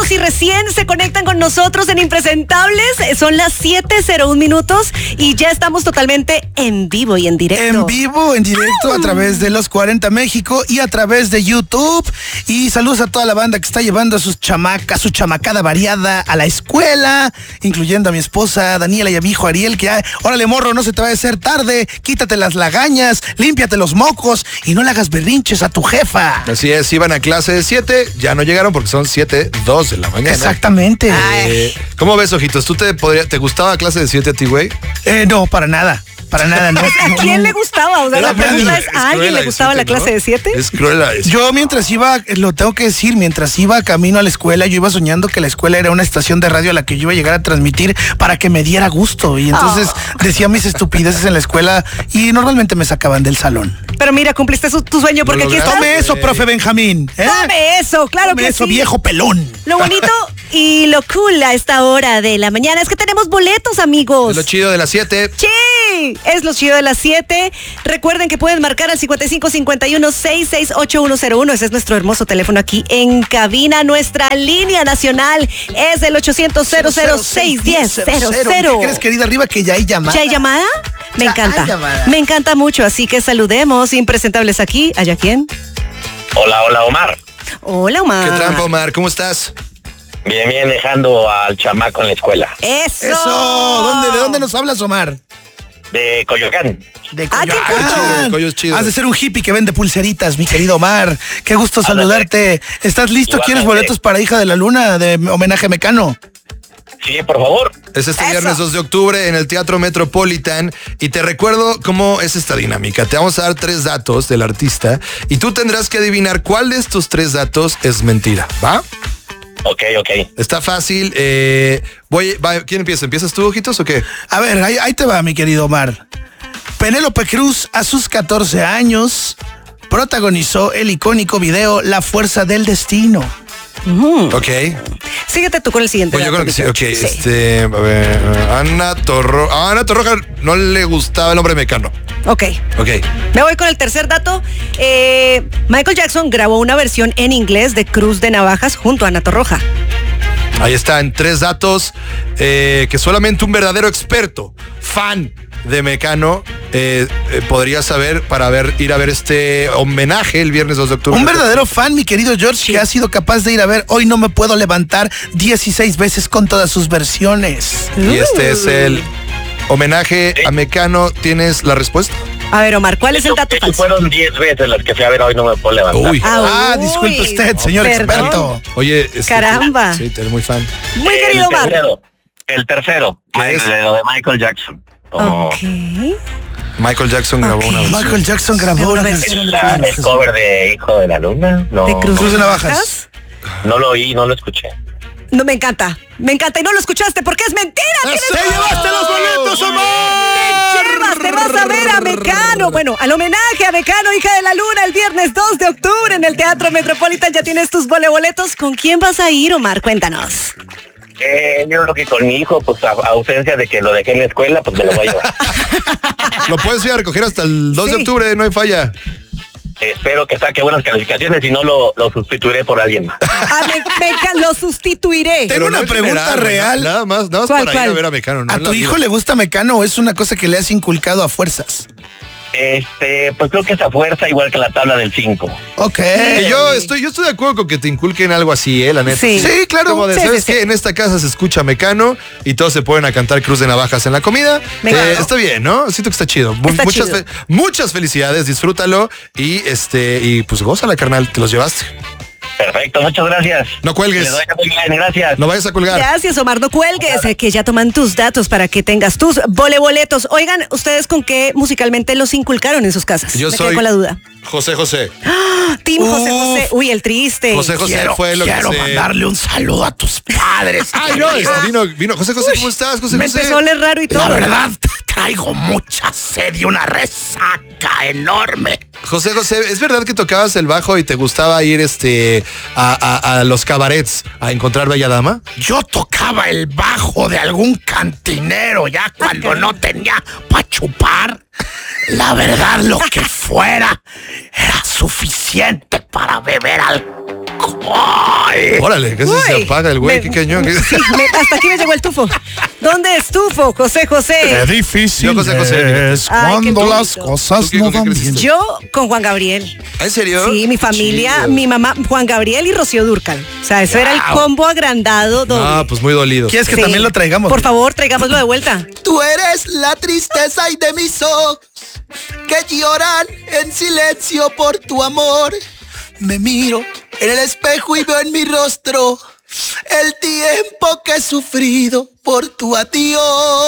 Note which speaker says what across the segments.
Speaker 1: si recién se conectan con nosotros en Impresentables, son las 7:01 minutos y ya estamos totalmente en vivo y en directo.
Speaker 2: En vivo, en directo, a través de Los 40 México y a través de YouTube. Y saludos a toda la banda que está llevando a sus chamacas, su chamacada variada a la escuela, incluyendo a mi esposa Daniela y a mi hijo Ariel, que órale morro, no se te va a hacer tarde, quítate las lagañas, límpiate los mocos y no le hagas berrinches a tu jefa.
Speaker 3: Así es, iban a clase de 7, ya no llegaron porque son 7:02 de la mañana.
Speaker 2: Exactamente.
Speaker 3: ¿Cómo ves, Ojitos? ¿Tú te gustaba clase de 7 a ti, güey?
Speaker 2: No, para nada. Para nada, no.
Speaker 1: ¿A quién le gustaba? O sea, la pregunta es, ¿a alguien le gustaba la clase de 7?
Speaker 3: Es cruel.
Speaker 2: Yo mientras iba, lo tengo que decir, mientras iba camino a la escuela, yo iba soñando que la escuela era una estación de radio a la que yo iba a llegar a transmitir para que me diera gusto. Y entonces decía mis estupideces en la escuela y normalmente me sacaban del salón.
Speaker 1: Pero mira, cumpliste tu sueño porque aquí estás.
Speaker 2: Tome eso, profe Benjamín.
Speaker 1: Tome eso, claro
Speaker 2: Tome
Speaker 1: que
Speaker 2: eso,
Speaker 1: sí.
Speaker 2: viejo pelón.
Speaker 1: Lo bonito y lo cool a esta hora de la mañana es que tenemos boletos, amigos.
Speaker 3: Es lo chido de las 7.
Speaker 1: ¡Sí! Es lo chido de las 7. Recuerden que pueden marcar al 5551-668-101. Ese es nuestro hermoso teléfono aquí en cabina. Nuestra línea nacional es el 800-00610-00.
Speaker 2: ¿Qué crees, querida arriba, que ya hay llamada?
Speaker 1: ¿Ya hay llamada? Me encanta. Me encanta mucho, así que saludemos. Impresentables aquí. ¿Allá quién?
Speaker 4: Hola, Omar.
Speaker 1: Hola, Omar.
Speaker 3: ¿Qué trampa, Omar? ¿Cómo estás?
Speaker 4: Bien, dejando al chamaco en la escuela.
Speaker 1: ¡Eso!
Speaker 2: ¿De dónde nos hablas, Omar?
Speaker 4: De Coyoacán.
Speaker 2: De
Speaker 1: Coyoacán.
Speaker 3: Coyo es chido.
Speaker 2: Has de ser un hippie que vende pulseritas, mi querido Omar. Qué gusto saludarte. ¿Estás listo?
Speaker 4: Igualmente.
Speaker 2: ¿Quieres boletos para Hija de la Luna de homenaje a Mecano?
Speaker 4: Sí, por favor.
Speaker 3: Es este
Speaker 1: Eso.
Speaker 3: viernes 2 de octubre en el Teatro Metropolitan y te recuerdo cómo es esta dinámica. Te vamos a dar 3 datos del artista y tú tendrás que adivinar cuál de estos 3 datos es mentira, ¿va?
Speaker 4: Ok.
Speaker 3: Está fácil. ¿Quién empieza? ¿Empiezas tú, Ojitos, o qué?
Speaker 2: A ver, ahí te va, mi querido Omar. Penélope Cruz, a sus 14 años, protagonizó el icónico video La Fuerza del Destino.
Speaker 3: Ok.
Speaker 1: Síguete tú con el siguiente.
Speaker 3: Pues yo
Speaker 1: dato,
Speaker 3: creo que sí. Ok,
Speaker 1: sí.
Speaker 3: a ver. Ana Torroja no le gustaba el hombre Mecano.
Speaker 1: Ok. Me voy con el tercer dato. Michael Jackson grabó una versión en inglés de Cruz de Navajas junto a Ana Torroja.
Speaker 3: Ahí están 3 datos que solamente un verdadero experto, fan de Mecano, podría saber para ir a ver este homenaje el viernes 2 de octubre.
Speaker 2: Un verdadero fan, mi querido George, que ha sido capaz de ir a ver Hoy No Me Puedo Levantar 16 veces con todas sus versiones.
Speaker 3: Y este es el homenaje a Mecano. ¿Tienes la respuesta?
Speaker 1: A ver, Omar, ¿cuál es el dato falso?
Speaker 4: Fueron 10 veces las que fui a ver Hoy No Me Puedo Levantar.
Speaker 3: Uy.
Speaker 2: Ah, disculpe usted, señor
Speaker 1: perdón.
Speaker 2: experto.
Speaker 3: Oye,
Speaker 1: Caramba.
Speaker 3: Sí, eres muy fan.
Speaker 1: Muy querido Omar.
Speaker 4: El tercero.
Speaker 3: ¿Qué es?
Speaker 4: Lo de Michael Jackson.
Speaker 1: Ok.
Speaker 3: Michael Jackson grabó una versión.
Speaker 2: Michael Jackson grabó una versión.
Speaker 4: El cover de Hijo de la Luna. No,
Speaker 1: ¿De
Speaker 2: Cruz de Navajas.
Speaker 4: no lo oí, no lo escuché.
Speaker 1: No, me encanta y no lo escuchaste porque es mentira.
Speaker 2: ¡Te llevaste los boletos, Omar!
Speaker 1: Te vas a ver a Mecano. Bueno, al homenaje a Mecano, Hija de la Luna, el viernes 2 de octubre en el Teatro Metropolitan. Ya tienes tus boletos. ¿Con quién vas a ir, Omar? Cuéntanos.
Speaker 4: Yo creo que con mi hijo, pues a ausencia de que lo dejé en la escuela, pues me lo voy a llevar.
Speaker 3: Lo puedes ir a recoger hasta el 2 de octubre, no hay falla.
Speaker 4: Espero que saque buenas calificaciones y no lo sustituiré por alguien más.
Speaker 1: Lo sustituiré.
Speaker 2: Tengo una pregunta real.
Speaker 3: Nada más
Speaker 1: ¿Cuál?
Speaker 3: para ir a ver a Mecano. ¿No?
Speaker 2: ¿A tu hijo le gusta Mecano o es una cosa que le has inculcado a fuerzas?
Speaker 4: Pues creo que esa fuerza igual que la tabla del 5.
Speaker 2: Ok.
Speaker 3: Yo estoy de acuerdo con que te inculquen algo así, la neta.
Speaker 1: Sí.
Speaker 2: Sí, claro.
Speaker 3: Como de,
Speaker 1: Sí,
Speaker 3: ¿sabes
Speaker 1: sí,
Speaker 3: qué?
Speaker 1: sí.
Speaker 3: En esta casa se escucha Mecano y todos se ponen a cantar Cruz de Navajas en la comida.
Speaker 1: Venga.
Speaker 3: Está bien, ¿no? Siento que está chido.
Speaker 1: Está chido.
Speaker 3: Muchas felicidades, disfrútalo y pues gózala, carnal, te los llevaste.
Speaker 4: Perfecto, muchas gracias.
Speaker 3: No cuelgues.
Speaker 4: Les doy muy bien, gracias.
Speaker 3: No vayas a colgar.
Speaker 1: Gracias, Omar. No cuelgues, que ya toman tus datos para que tengas tus boletos. Oigan, ¿ustedes con qué musicalmente los inculcaron en sus casas?
Speaker 3: Yo
Speaker 1: Me
Speaker 3: soy
Speaker 1: quedé con la duda.
Speaker 3: José.
Speaker 1: Team José. Uy, el triste.
Speaker 3: José fue lo que
Speaker 2: Quiero
Speaker 3: se...
Speaker 2: mandarle un saludo a tus padres.
Speaker 3: Ay, no, vino. José, ¿cómo estás, José?
Speaker 1: Me empezó a oler raro y todo.
Speaker 2: La verdad, traigo mucha sed y una resaca enorme.
Speaker 3: José, ¿es verdad que tocabas el bajo y te gustaba ir a los cabarets a encontrar bella dama?
Speaker 2: Yo tocaba el bajo de algún cantinero ya cuando no tenía para chupar. La verdad, lo que fuera era suficiente para beber algo.
Speaker 3: Órale, casi
Speaker 1: Uy,
Speaker 3: se apaga el güey, qué cañón.
Speaker 1: Sí, hasta aquí me llegó el tufo. ¿Dónde estufo, José José?
Speaker 2: Qué difícil
Speaker 3: Yo, José José,
Speaker 2: es
Speaker 1: Ay, qué
Speaker 2: cuando las
Speaker 1: bonito.
Speaker 2: cosas
Speaker 3: ¿Tú qué-
Speaker 2: no
Speaker 3: con qué
Speaker 2: van
Speaker 3: creciste?
Speaker 2: bien.
Speaker 1: Yo con Juan Gabriel.
Speaker 3: ¿En serio?
Speaker 1: Sí, mi familia,
Speaker 3: Chido.
Speaker 1: mi mamá, Juan Gabriel y Rocío Dúrcal. O sea, eso era el combo agrandado doble.
Speaker 3: Ah, pues muy dolido.
Speaker 2: ¿Quieres que
Speaker 1: Sí.
Speaker 2: también lo traigamos?
Speaker 1: Por favor, traigámoslo de vuelta.
Speaker 5: Tú eres la tristeza y de mis ojos que lloran en silencio por tu amor. Me miro en el espejo y veo en mi rostro el tiempo que he sufrido por tu adiós.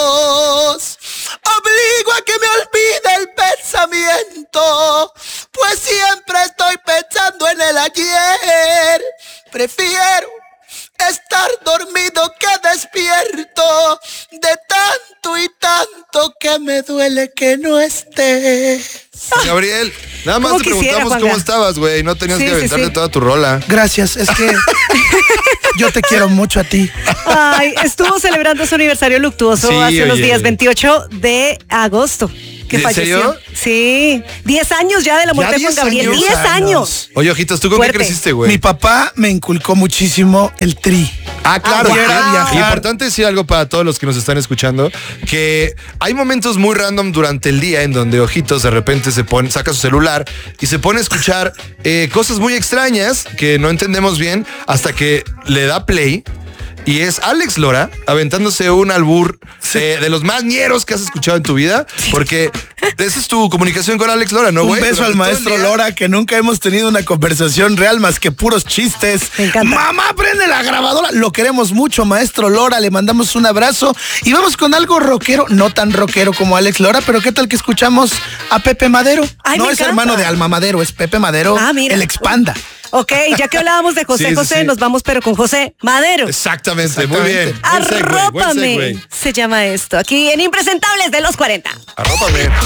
Speaker 5: Obligo a que me olvide el pensamiento, pues siempre estoy pensando en el ayer. Prefiero estar dormido que despierto, de tanto y tanto que me duele que no estés.
Speaker 3: Gabriel, nada más
Speaker 1: ¿Cómo
Speaker 3: te
Speaker 1: quisiera,
Speaker 3: preguntamos
Speaker 1: Juanga?
Speaker 3: cómo estabas, güey. No tenías
Speaker 1: Sí,
Speaker 3: que
Speaker 1: sí,
Speaker 3: aventarte
Speaker 1: sí.
Speaker 3: toda tu rola.
Speaker 2: Gracias, es que yo te quiero mucho a ti.
Speaker 1: Ay, estuvo celebrando su aniversario luctuoso
Speaker 3: Sí,
Speaker 1: hace unos
Speaker 3: oye.
Speaker 1: días, 28 de agosto. Que
Speaker 3: ¿En
Speaker 1: falleció.
Speaker 3: serio?
Speaker 1: Sí, 10 años ya de la muerte de Juan
Speaker 2: 10
Speaker 1: Gabriel.
Speaker 2: años.
Speaker 1: 10 años.
Speaker 3: Oye, ojitos, ¿tú con
Speaker 1: Fuerte.
Speaker 3: qué creciste, güey?
Speaker 2: Mi papá me inculcó muchísimo el tri.
Speaker 3: Ah, claro.
Speaker 2: Y era viajar.
Speaker 3: Importante decir algo para todos los que nos están escuchando, que hay momentos muy random durante el día en donde Ojitos de repente saca su celular y se pone a escuchar cosas muy extrañas que no entendemos bien hasta que le da play. Y es Alex Lora aventándose un albur de los más ñeros que has escuchado en tu vida, porque esa es tu comunicación con Alex Lora, ¿no,
Speaker 2: Un
Speaker 3: güey?
Speaker 2: beso al
Speaker 3: Durante todo el
Speaker 2: maestro
Speaker 3: día.
Speaker 2: Lora, que nunca hemos tenido una conversación real más que puros chistes.
Speaker 1: Me encanta.
Speaker 2: Mamá, prende la grabadora. Lo queremos mucho, maestro Lora. Le mandamos un abrazo. Y vamos con algo rockero, no tan rockero como Alex Lora, pero ¿qué tal que escuchamos a Pepe Madero?
Speaker 1: Ay,
Speaker 2: no
Speaker 1: me
Speaker 2: es
Speaker 1: encanta.
Speaker 2: hermano de Alma Madero, es Pepe Madero,
Speaker 1: Ah, mira.
Speaker 2: el Expanda.
Speaker 1: Ok, ya que hablábamos de José
Speaker 3: Sí, sí,
Speaker 1: José,
Speaker 3: sí.
Speaker 1: nos vamos pero con José Madero.
Speaker 3: Exactamente, muy bien. Buen segue, buen
Speaker 1: Arrópame
Speaker 3: segue.
Speaker 1: se llama esto. Aquí en Impresentables de los 40.
Speaker 3: Arrópame.